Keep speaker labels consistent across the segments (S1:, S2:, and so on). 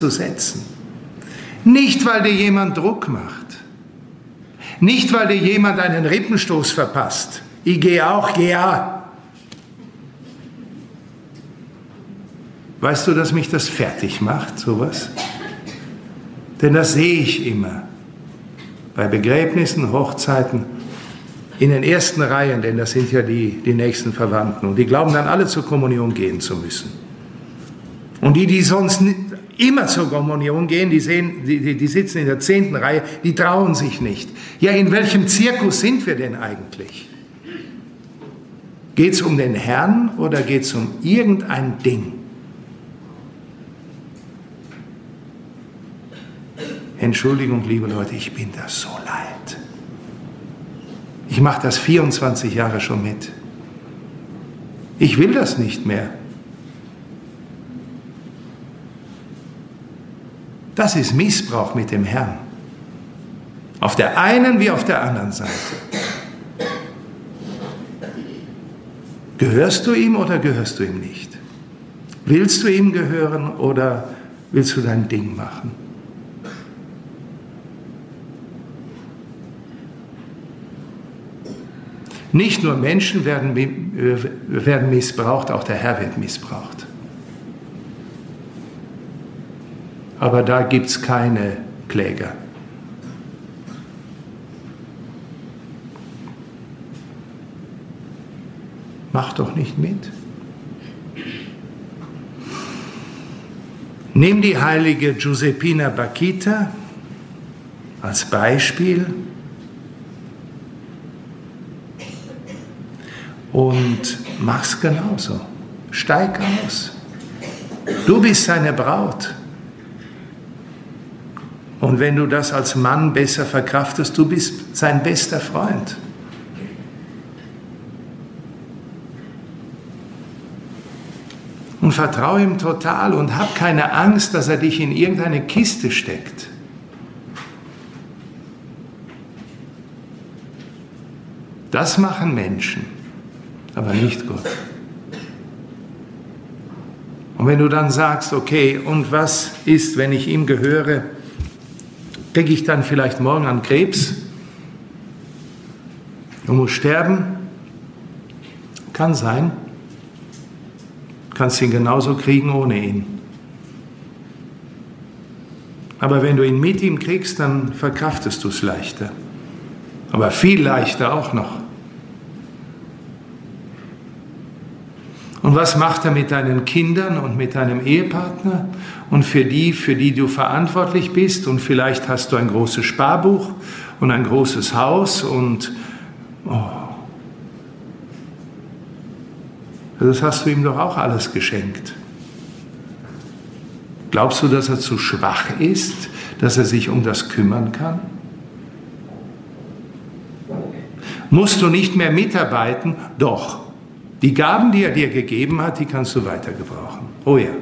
S1: zu setzen. Nicht, weil dir jemand Druck macht. Nicht, weil dir jemand einen Rippenstoß verpasst. Ich gehe auch, ja. Weißt du, dass mich das fertig macht, sowas? Denn das sehe ich immer. Bei Begräbnissen, Hochzeiten, in den ersten Reihen, denn das sind ja die nächsten Verwandten. Und die glauben dann alle zur Kommunion gehen zu müssen. Und die sonst immer zur Kommunion gehen, die sitzen in der 10. Reihe, die trauen sich nicht. Ja, in welchem Zirkus sind wir denn eigentlich? Geht es um den Herrn oder geht es um irgendein Ding? Entschuldigung, liebe Leute, ich bin das so leid. Ich mache das 24 Jahre schon mit. Ich will das nicht mehr. Das ist Missbrauch mit dem Herrn. Auf der einen wie auf der anderen Seite. Gehörst du ihm oder gehörst du ihm nicht? Willst du ihm gehören oder willst du dein Ding machen? Nicht nur Menschen werden missbraucht, auch der Herr wird missbraucht. Aber da gibt es keine Kläger. Mach doch nicht mit. Nimm die heilige Giuseppina Bakhita als Beispiel und mach's genauso. Steig aus. Du bist seine Braut. Und wenn du das als Mann besser verkraftest, du bist sein bester Freund. Und vertraue ihm total und hab keine Angst, dass er dich in irgendeine Kiste steckt. Das machen Menschen, aber nicht Gott. Und wenn du dann sagst, okay, und was ist, wenn ich ihm gehöre, kriege ich dann vielleicht morgen an Krebs und muss sterben? Kann sein. Kannst ihn genauso kriegen ohne ihn. Aber wenn du ihn mit ihm kriegst, dann verkraftest du es leichter. Aber viel leichter auch noch. Und was macht er mit deinen Kindern und mit deinem Ehepartner und für die du verantwortlich bist? Und vielleicht hast du ein großes Sparbuch und ein großes Haus und das hast du ihm doch auch alles geschenkt. Glaubst du, dass er zu schwach ist, dass er sich um das kümmern kann? Musst du nicht mehr mitarbeiten? Doch. Die Gaben, die er dir gegeben hat, die kannst du weiter gebrauchen. Oh ja.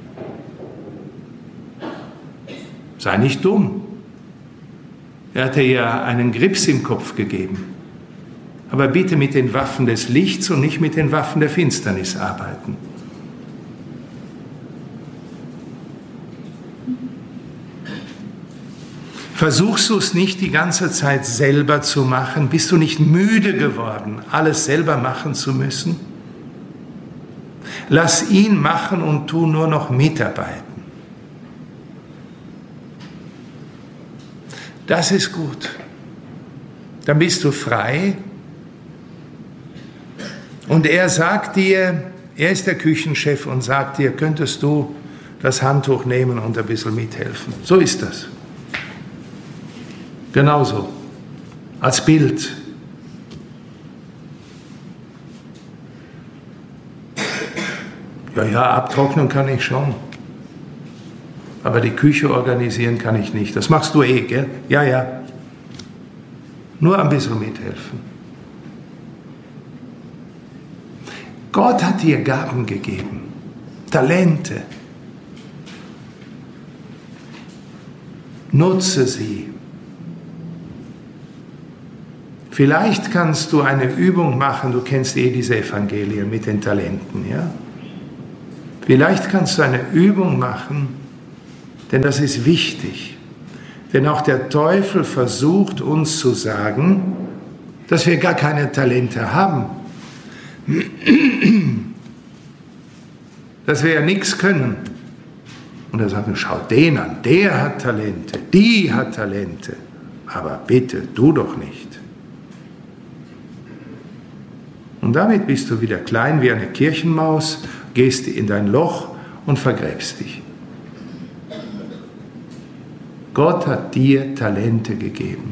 S1: Sei nicht dumm. Er hat dir ja einen Grips im Kopf gegeben. Aber bitte mit den Waffen des Lichts und nicht mit den Waffen der Finsternis arbeiten. Versuchst du es nicht die ganze Zeit selber zu machen? Bist du nicht müde geworden, alles selber machen zu müssen? Lass ihn machen und tu nur noch mitarbeiten. Das ist gut. Dann bist du frei. Und er sagt dir, er ist der Küchenchef und sagt dir, könntest du das Handtuch nehmen und ein bisschen mithelfen. So ist das. Genauso. Als Bild. Ja, abtrocknen kann ich schon. Aber die Küche organisieren kann ich nicht. Das machst du gell? Ja. Nur ein bisschen mithelfen. Gott hat dir Gaben gegeben, Talente. Nutze sie. Vielleicht kannst du eine Übung machen, du kennst diese Evangelien mit den Talenten, ja? Vielleicht kannst du eine Übung machen, Denn das ist wichtig. Denn auch der Teufel versucht uns zu sagen, dass wir gar keine Talente haben. Dass wir ja nichts können. Und er sagt, schau den an, der hat Talente, die hat Talente. Aber bitte, du doch nicht. Und damit bist du wieder klein wie eine Kirchenmaus, gehst in dein Loch und vergräbst dich. Gott hat dir Talente gegeben.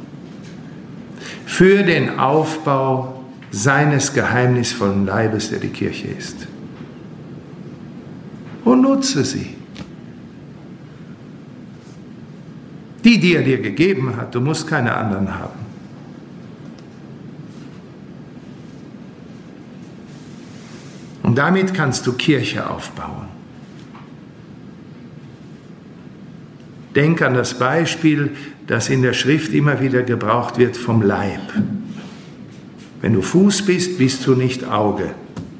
S1: Für den Aufbau seines geheimnisvollen Leibes, der die Kirche ist. Und nutze sie. Die er dir gegeben hat, du musst keine anderen haben. Und damit kannst du Kirche aufbauen. Denk an das Beispiel, das in der Schrift immer wieder gebraucht wird vom Leib. Wenn du Fuß bist, bist du nicht Auge.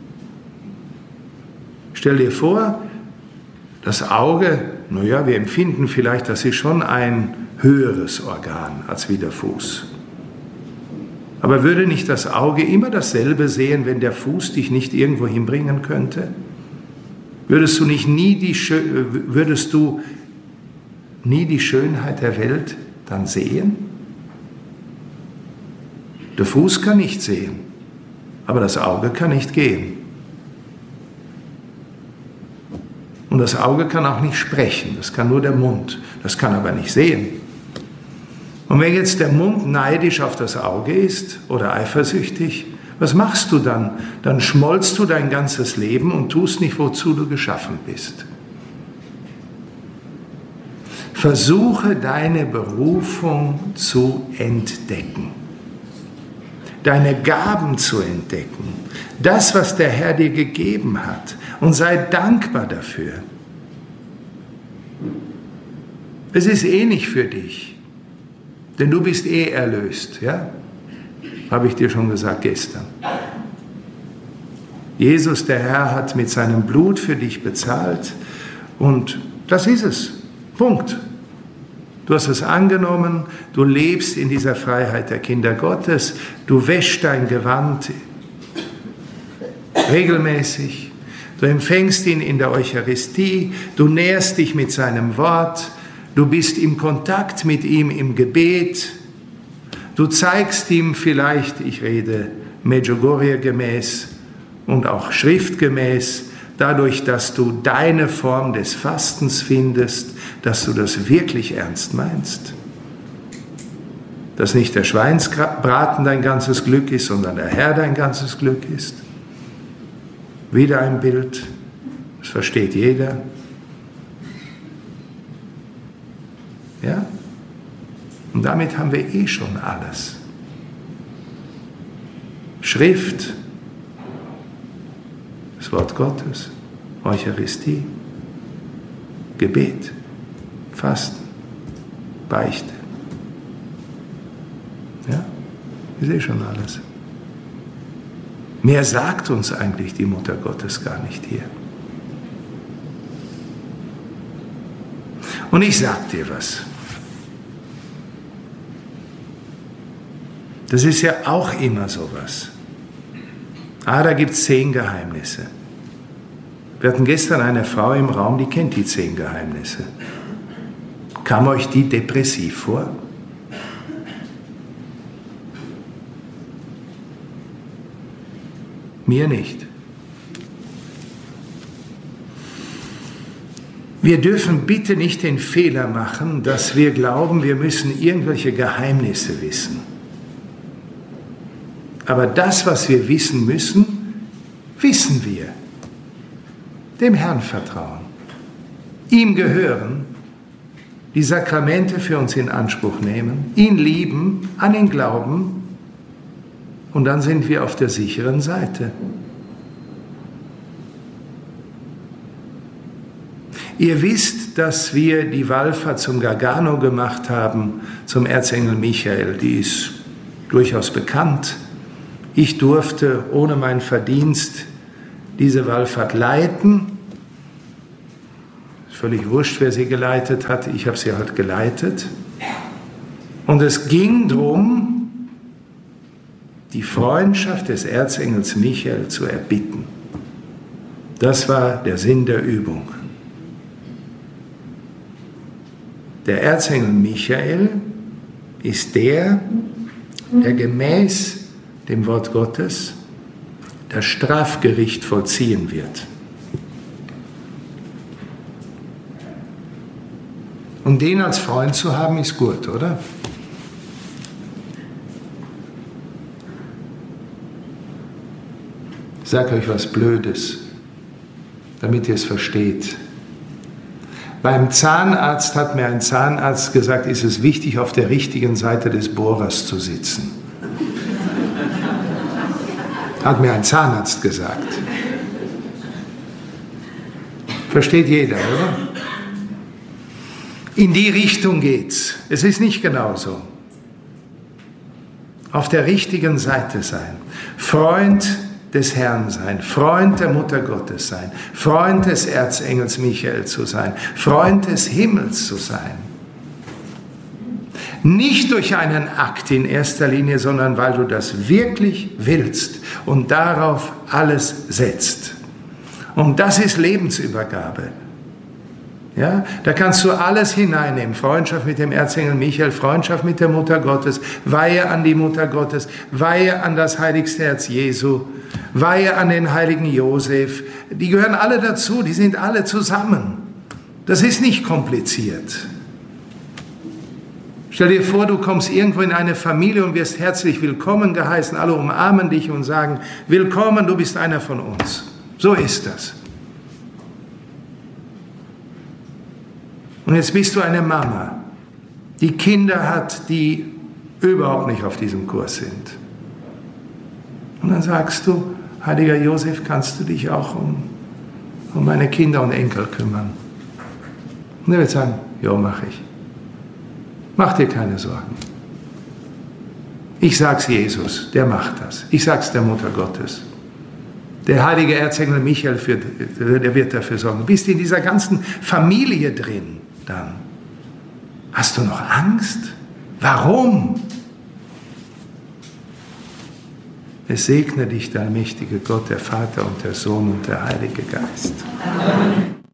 S1: Stell dir vor, das Auge, naja, wir empfinden vielleicht, das ist schon ein höheres Organ als wie der Fuß. Aber würde nicht das Auge immer dasselbe sehen, wenn der Fuß dich nicht irgendwo hinbringen könnte? Würdest du nie die Schönheit der Welt dann sehen? Der Fuß kann nicht sehen, aber das Auge kann nicht gehen. Und das Auge kann auch nicht sprechen, das kann nur der Mund, das kann aber nicht sehen. Und wenn jetzt der Mund neidisch auf das Auge ist oder eifersüchtig, was machst du dann? Dann schmollst du dein ganzes Leben und tust nicht, wozu du geschaffen bist. Versuche deine Berufung zu entdecken, deine Gaben zu entdecken, das, was der Herr dir gegeben hat, und sei dankbar dafür. Es ist nicht für dich, denn du bist erlöst, ja? Habe ich dir schon gesagt gestern. Jesus, der Herr, hat mit seinem Blut für dich bezahlt und das ist es. Punkt. Du hast es angenommen, du lebst in dieser Freiheit der Kinder Gottes, du wäschst dein Gewand regelmäßig, du empfängst ihn in der Eucharistie, du nährst dich mit seinem Wort, du bist im Kontakt mit ihm im Gebet, du zeigst ihm vielleicht, ich rede Medjugorje gemäß und auch schriftgemäß, dadurch, dass du deine Form des Fastens findest, dass du das wirklich ernst meinst. Dass nicht der Schweinsbraten dein ganzes Glück ist, sondern der Herr dein ganzes Glück ist. Wieder ein Bild, das versteht jeder. Ja? Und damit haben wir schon alles. Schrift, das Wort Gottes, Eucharistie, Gebet, Fasten, Beichte. Ja, ist schon alles. Mehr sagt uns eigentlich die Mutter Gottes gar nicht hier. Und ich sag dir was. Das ist ja auch immer sowas. Da gibt es 10 Geheimnisse. Wir hatten gestern eine Frau im Raum, die kennt die 10 Geheimnisse. Kam euch die depressiv vor? Mir nicht. Wir dürfen bitte nicht den Fehler machen, dass wir glauben, wir müssen irgendwelche Geheimnisse wissen. Aber das, was wir wissen müssen, wissen wir. Dem Herrn vertrauen. Ihm gehören, die Sakramente für uns in Anspruch nehmen, ihn lieben, an ihn glauben und dann sind wir auf der sicheren Seite. Ihr wisst, dass wir die Wallfahrt zum Gargano gemacht haben, zum Erzengel Michael. Die ist durchaus bekannt. Ich durfte ohne meinen Verdienst diese Wallfahrt leiten. völlig wurscht, wer sie geleitet hat, ich habe sie halt geleitet. Und es ging darum, die Freundschaft des Erzengels Michael zu erbitten. Das war der Sinn der Übung. Der Erzengel Michael ist der gemäß dem Wort Gottes das Strafgericht vollziehen wird. Und den als Freund zu haben, ist gut, oder? Ich sage euch was Blödes, damit ihr es versteht. Beim Zahnarzt hat mir ein Zahnarzt gesagt, ist es wichtig, auf der richtigen Seite des Bohrers zu sitzen. Hat mir ein Zahnarzt gesagt. Versteht jeder, oder? In die Richtung geht's. Es ist nicht genauso. Auf der richtigen Seite sein. Freund des Herrn sein, Freund der Mutter Gottes sein, Freund des Erzengels Michael zu sein, Freund des Himmels zu sein. Nicht durch einen Akt in erster Linie, sondern weil du das wirklich willst und darauf alles setzt. Und das ist Lebensübergabe. Ja, da kannst du alles hineinnehmen. Freundschaft mit dem Erzengel Michael, Freundschaft mit der Mutter Gottes, Weihe an die Mutter Gottes, Weihe an das heiligste Herz Jesu, Weihe an den heiligen Josef. Die gehören alle dazu, die sind alle zusammen. Das ist nicht kompliziert. Stell dir vor, du kommst irgendwo in eine Familie und wirst herzlich willkommen geheißen. Alle umarmen dich und sagen, willkommen, du bist einer von uns. So ist das. Und jetzt bist du eine Mama, die Kinder hat, die überhaupt nicht auf diesem Kurs sind. Und dann sagst du, heiliger Josef, kannst du dich auch um meine Kinder und Enkel kümmern? Und er wird sagen, ja, mache ich. Mach dir keine Sorgen. Ich sag's Jesus, der macht das. Ich sag's der Mutter Gottes. Der heilige Erzengel Michael, der wird dafür sorgen. Du bist in dieser ganzen Familie drin dann. Hast du noch Angst? Warum? Es segne dich der allmächtige Gott, der Vater und der Sohn und der Heilige Geist. Amen.